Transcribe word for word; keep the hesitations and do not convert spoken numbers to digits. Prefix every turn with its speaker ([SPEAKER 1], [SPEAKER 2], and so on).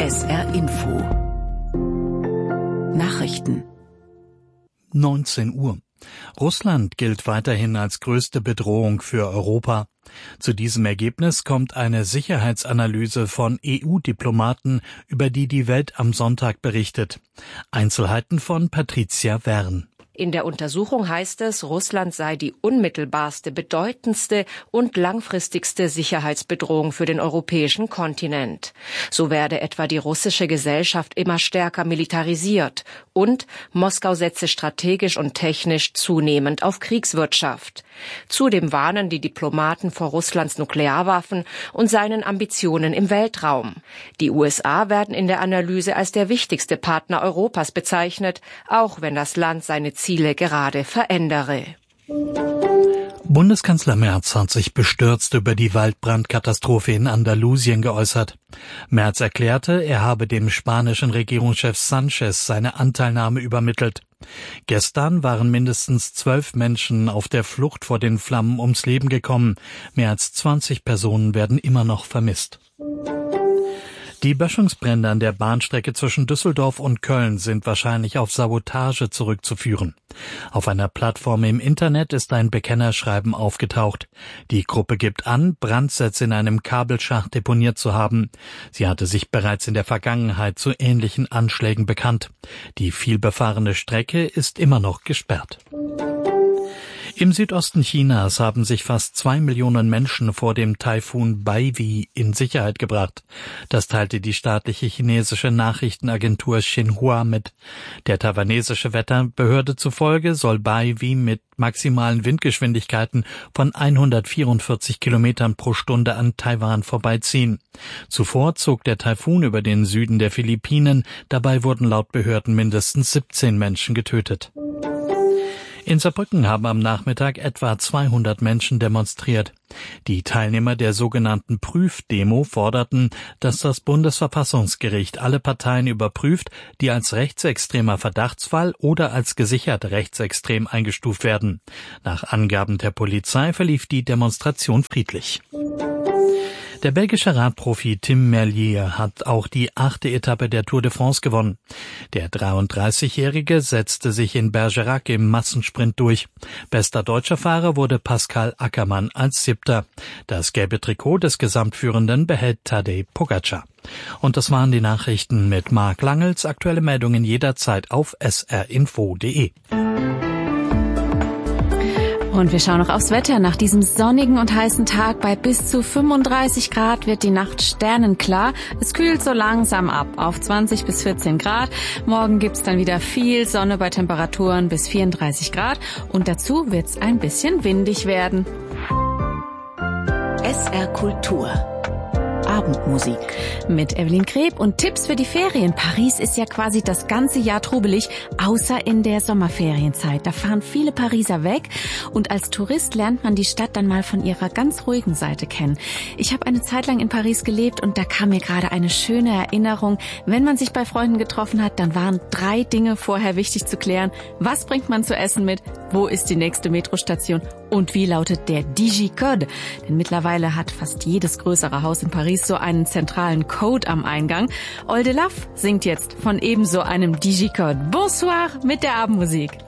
[SPEAKER 1] S R Info. Nachrichten.
[SPEAKER 2] neunzehn Uhr. Russland gilt weiterhin als größte Bedrohung für Europa. Zu diesem Ergebnis kommt eine Sicherheitsanalyse von E U-Diplomaten, über die die Welt am Sonntag berichtet. Einzelheiten von Patricia Wern.
[SPEAKER 3] In der Untersuchung heißt es, Russland sei die unmittelbarste, bedeutendste und langfristigste Sicherheitsbedrohung für den europäischen Kontinent. So werde etwa die russische Gesellschaft immer stärker militarisiert und Moskau setze strategisch und technisch zunehmend auf Kriegswirtschaft. Zudem warnen die Diplomaten vor Russlands Nuklearwaffen und seinen Ambitionen im Weltraum. Die U S A werden in der Analyse als der wichtigste Partner Europas bezeichnet, auch wenn das Land seine Ziele gerade verändere.
[SPEAKER 2] Bundeskanzler Merz hat sich bestürzt über die Waldbrandkatastrophe in Andalusien geäußert. Merz erklärte, er habe dem spanischen Regierungschef Sanchez seine Anteilnahme übermittelt. Gestern waren mindestens zwölf Menschen auf der Flucht vor den Flammen ums Leben gekommen. Mehr als zwanzig Personen werden immer noch vermisst. Die Böschungsbrände an der Bahnstrecke zwischen Düsseldorf und Köln sind wahrscheinlich auf Sabotage zurückzuführen. Auf einer Plattform im Internet ist ein Bekennerschreiben aufgetaucht. Die Gruppe gibt an, Brandsätze in einem Kabelschacht deponiert zu haben. Sie hatte sich bereits in der Vergangenheit zu ähnlichen Anschlägen bekannt. Die vielbefahrene Strecke ist immer noch gesperrt. Im Südosten Chinas haben sich fast zwei Millionen Menschen vor dem Taifun Baiwi in Sicherheit gebracht. Das teilte die staatliche chinesische Nachrichtenagentur Xinhua mit. Der taiwanesische Wetterbehörde zufolge soll Baiwi mit maximalen Windgeschwindigkeiten von hundertvierundvierzig Kilometern pro Stunde an Taiwan vorbeiziehen. Zuvor zog der Taifun über den Süden der Philippinen. Dabei wurden laut Behörden mindestens siebzehn Menschen getötet. In Saarbrücken haben am Nachmittag etwa zweihundert Menschen demonstriert. Die Teilnehmer der sogenannten Prüfdemo forderten, dass das Bundesverfassungsgericht alle Parteien überprüft, die als rechtsextremer Verdachtsfall oder als gesichert rechtsextrem eingestuft werden. Nach Angaben der Polizei verlief die Demonstration friedlich. Der belgische Radprofi Tim Merlier hat auch die achte Etappe der Tour de France gewonnen. Der dreiunddreißigjährige setzte sich in Bergerac im Massensprint durch. Bester deutscher Fahrer wurde Pascal Ackermann als Siebter. Das gelbe Trikot des Gesamtführenden behält Tadej Pogačar. Und das waren die Nachrichten mit Marc Langels. Aktuelle Meldungen jederzeit auf s r info punkt de.
[SPEAKER 4] Und wir schauen noch aufs Wetter. Nach diesem sonnigen und heißen Tag bei bis zu fünfunddreißig Grad wird die Nacht sternenklar. Es kühlt so langsam ab auf zwanzig bis vierzehn Grad. Morgen gibt's dann wieder viel Sonne bei Temperaturen bis vierunddreißig Grad. Und dazu wird's ein bisschen windig werden.
[SPEAKER 1] S R Kultur. Abendmusik.
[SPEAKER 4] Mit Evelyn Kreb und Tipps für die Ferien. Paris ist ja quasi das ganze Jahr trubelig, außer in der Sommerferienzeit. Da fahren viele Pariser weg und als Tourist lernt man die Stadt dann mal von ihrer ganz ruhigen Seite kennen. Ich habe eine Zeit lang in Paris gelebt und da kam mir gerade eine schöne Erinnerung. Wenn man sich bei Freunden getroffen hat, dann waren drei Dinge vorher wichtig zu klären. Was bringt man zu essen mit? Wo ist die nächste Metrostation? Und wie lautet der Digicode? Denn mittlerweile hat fast jedes größere Haus in Paris so einen zentralen Code am Eingang. Olde Love singt jetzt von ebenso einem Digicode. Bonsoir mit der Abendmusik.